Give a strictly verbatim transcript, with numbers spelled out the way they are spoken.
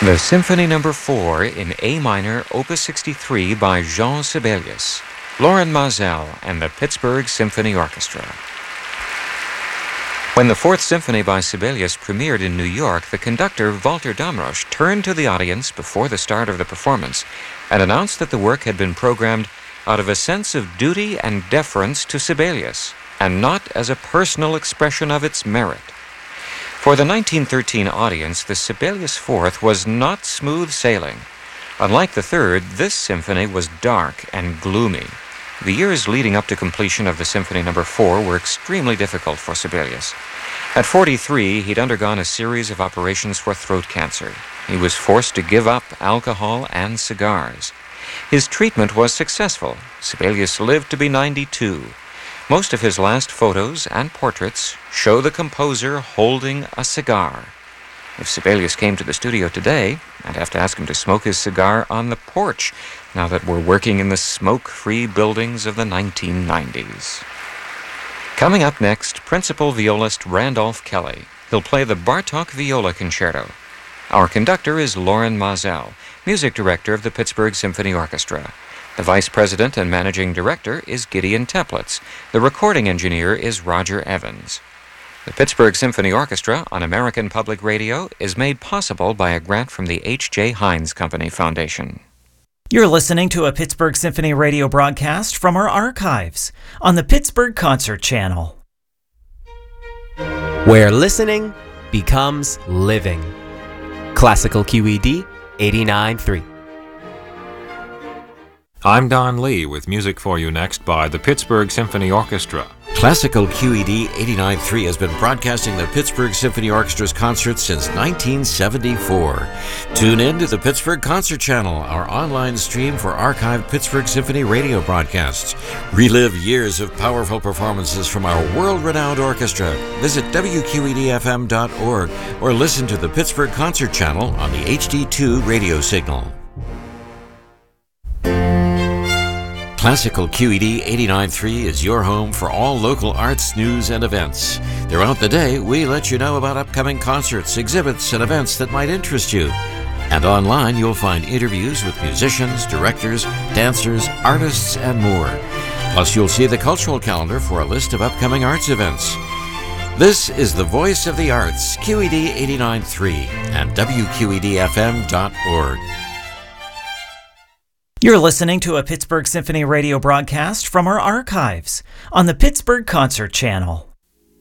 The Symphony Number four in A minor, Opus sixty-three by Jean Sibelius, Loren Maazel and the Pittsburgh Symphony Orchestra. When the Fourth Symphony by Sibelius premiered in New York, the conductor Walter Damrosch turned to the audience before the start of the performance and announced that the work had been programmed out of a sense of duty and deference to Sibelius, and not as a personal expression of its merit. For the nineteen thirteen audience, the Sibelius Fourth was not smooth sailing. Unlike the Third, this symphony was dark and gloomy. The years leading up to completion of the Symphony Number four were extremely difficult for Sibelius. At forty-three, he'd undergone a series of operations for throat cancer. He was forced to give up alcohol and cigars. His treatment was successful. Sibelius lived to be ninety-two. Most of his last photos and portraits show the composer holding a cigar. If Sibelius came to the studio today, I'd have to ask him to smoke his cigar on the porch, now that we're working in the smoke-free buildings of the nineteen nineties. Coming up next, principal violist Randolph Kelly. He'll play the Bartók Viola Concerto. Our conductor is Loren Maazel, music director of the Pittsburgh Symphony Orchestra. The vice president and managing director is Gideon Teplitz. The recording engineer is Roger Evans. The Pittsburgh Symphony Orchestra on American Public Radio is made possible by a grant from the H J. Heinz Company Foundation. You're listening to a Pittsburgh Symphony Radio broadcast from our archives on the Pittsburgh Concert Channel, where listening becomes living. Classical Q E D eighty-nine point three. I'm Don Lee with music for you next by the Pittsburgh Symphony Orchestra. Classical Q E D eighty-nine point three has been broadcasting the Pittsburgh Symphony Orchestra's concerts since nineteen seventy-four. Tune in to the Pittsburgh Concert Channel, our online stream for archived Pittsburgh Symphony radio broadcasts. Relive years of powerful performances from our world-renowned orchestra. Visit W Q E D F M dot org or listen to the Pittsburgh Concert Channel on the H D two radio signal. Classical Q E D eighty-nine point three is your home for all local arts, news, and events. Throughout the day, we let you know about upcoming concerts, exhibits, and events that might interest you. And online, you'll find interviews with musicians, directors, dancers, artists, and more. Plus, you'll see the cultural calendar for a list of upcoming arts events. This is the Voice of the Arts, Q E D eighty-nine point three, and W Q E D F M dot org. You're listening to a Pittsburgh Symphony Radio broadcast from our archives on the Pittsburgh Concert Channel.